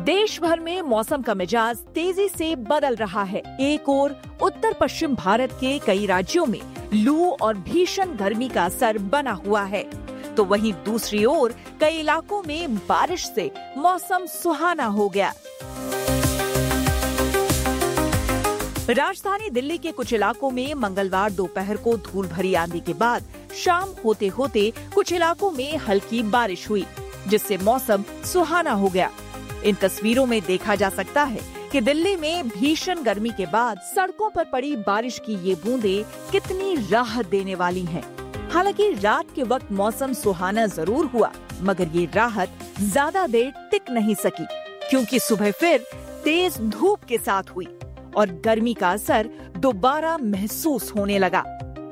देश भर में मौसम का मिजाज तेजी से बदल रहा है। एक ओर उत्तर पश्चिम भारत के कई राज्यों में लू और भीषण गर्मी का असर बना हुआ है, तो वहीं दूसरी ओर कई इलाकों में बारिश से मौसम सुहाना हो गया। राजधानी दिल्ली के कुछ इलाकों में मंगलवार दोपहर को धूल भरी आंधी के बाद शाम होते होते कुछ इलाकों में हल्की बारिश हुई, जिससे मौसम सुहाना हो गया। इन तस्वीरों में देखा जा सकता है कि दिल्ली में भीषण गर्मी के बाद सड़कों पर पड़ी बारिश की ये बूंदें कितनी राहत देने वाली हैं। हालांकि रात के वक्त मौसम सुहाना जरूर हुआ, मगर ये राहत ज्यादा देर टिक नहीं सकी, क्योंकि सुबह फिर तेज धूप के साथ हुई और गर्मी का असर दोबारा महसूस होने लगा।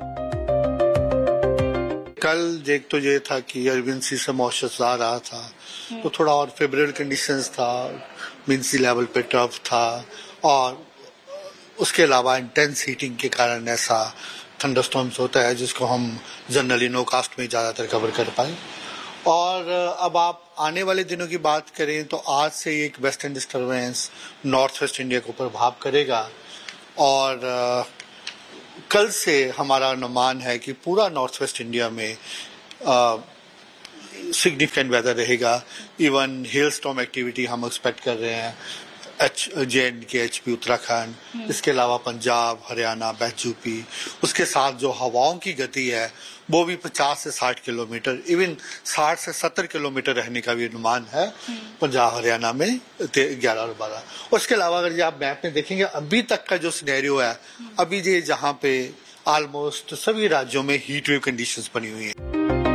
कल देख तो ये था कि अरविंद सी से मॉइस्चर आ रहा था, तो थोड़ा और फेवरेबल कंडीशंस था, मीन सी लेवल पे टफ था, और उसके अलावा इंटेंस हीटिंग के कारण ऐसा थंडरस्टॉर्म्स होता है जिसको हम जनरली नो कास्ट में ज्यादातर कवर कर पाए। और अब आप आने वाले दिनों की बात करें तो आज से एक western disturbance north west India को प्रभाव करेगा, और कल से हमारा अनुमान है कि पूरा नॉर्थ वेस्ट इंडिया में सिग्निफिकेंट वेदर रहेगा। इवन हेल स्टॉर्म एक्टिविटी हम एक्सपेक्ट कर रहे हैं JNK, HP उत्तराखंड, इसके अलावा पंजाब, हरियाणा, यूपी। उसके साथ जो हवाओं की गति है वो भी 50 से 60 किलोमीटर, इवन 60 से 70 किलोमीटर रहने का भी अनुमान है पंजाब हरियाणा में 11 और 12। उसके अलावा अगर आप मैप में देखेंगे अभी तक का जो सिनेरियो है, अभी ये जहाँ पे ऑलमोस्ट सभी राज्यों में हीट वेव कंडीशंस बनी हुई है।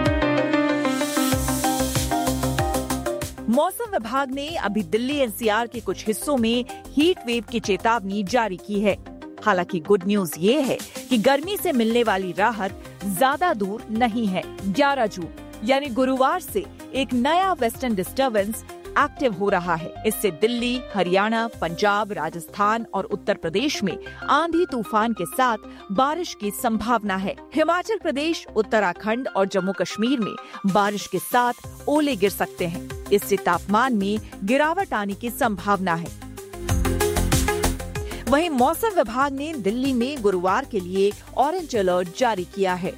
मौसम विभाग ने अभी दिल्ली NCR के कुछ हिस्सों में हीट वेव की चेतावनी जारी की है। हालांकि गुड न्यूज ये है कि गर्मी से मिलने वाली राहत ज्यादा दूर नहीं है। 11 जून यानी गुरुवार से एक नया वेस्टर्न डिस्टर्बेंस एक्टिव हो रहा है। इससे दिल्ली, हरियाणा, पंजाब, राजस्थान और उत्तर प्रदेश में आंधी तूफान के साथ बारिश की संभावना है। हिमाचल प्रदेश, उत्तराखंड और जम्मू कश्मीर में बारिश के साथ ओले गिर सकते हैं। इससे तापमान में गिरावट आने की संभावना है। वहीं मौसम विभाग ने दिल्ली में गुरुवार के लिए ऑरेंज अलर्ट जारी किया है।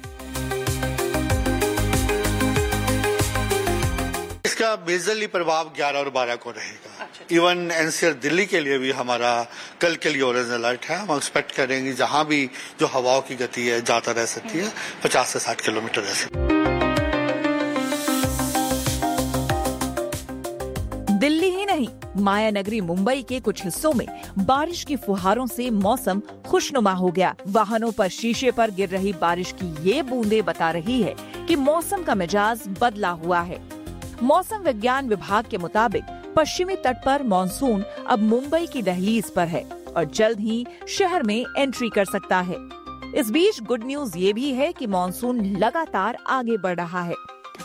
इसका मेजरली प्रभाव 11 और 12 को रहेगा। इवन NCR दिल्ली के लिए भी हमारा कल के लिए ऑरेंज अलर्ट है। हम एक्सपेक्ट करेंगे जहां भी जो हवाओं की गति है ज्यादा रह सकती है, 50 से 60 किलोमीटर रह सकती है। दिल्ली ही नहीं, माया नगरी मुंबई के कुछ हिस्सों में बारिश की फुहारों से मौसम खुशनुमा हो गया। वाहनों पर शीशे पर गिर रही बारिश की ये बूंदें बता रही है कि मौसम का मिजाज बदला हुआ है। मौसम विज्ञान विभाग के मुताबिक पश्चिमी तट पर मॉनसून अब मुंबई की दहलीज पर है और जल्द ही शहर में एंट्री कर सकता है। इस बीच गुड न्यूज ये भी है कि मॉनसून लगातार आगे बढ़ रहा है।